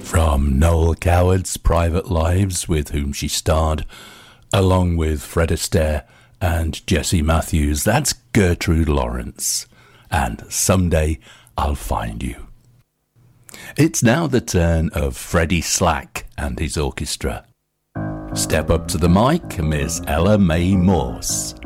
From Noel Coward's Private Lives, with whom she starred, along with Fred Astaire and Jesse Matthews, that's Gertrude Lawrence. And Someday I'll Find You. It's now the turn of Freddie Slack and his orchestra. Step up to the mic, Miss Ella Mae Morse.